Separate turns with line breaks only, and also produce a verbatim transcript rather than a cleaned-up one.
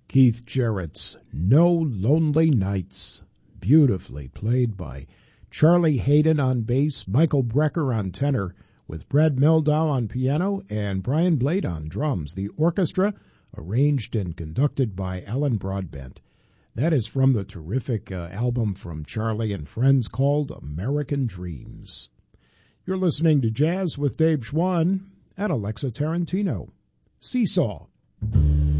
Keith Jarrett's No Lonely Nights, beautifully played by Charlie Hayden on bass, Michael Brecker on tenor, with Brad Meldau on piano and Brian Blade on drums. The orchestra, arranged and conducted by Alan Broadbent. That is from the terrific uh, album from Charlie and Friends called American Dreams. You're listening to Jazz with Dave Schwann and Alexa Tarantino. Seesaw.